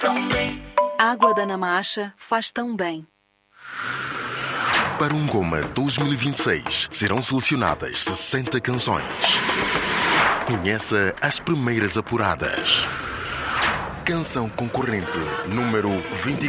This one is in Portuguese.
tão bem. Água da Namacha faz tão bem. Para um Goma 2026 serão selecionadas 60 canções. Conheça as primeiras apuradas. Canção concorrente número 24.